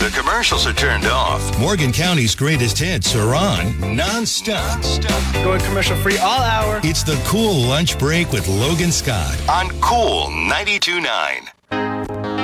The commercials are turned off. Morgan County's greatest hits are on nonstop. Going commercial free all hour. It's the Cool Lunch Break with Logan Scott on Cool 92.9.